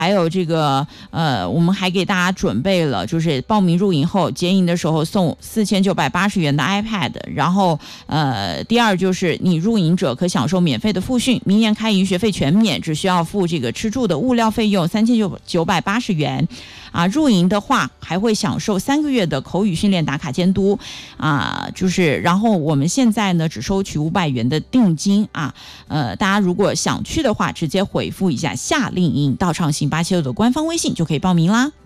还有这个我们还给大家准备了，就是报名入营后结营的时候送4980元的 iPad， 然后第二就是你入营者可享受免费的复训，明年开营学费全免，只需要付这个吃住的物料费用3980元啊。入营的话还会享受3个月的口语训练打卡监督啊，就是然后我们现在呢只收取500元的定金啊，大家如果想去的话，直接回复一下夏令营到畅行876的官方微信就可以报名啦。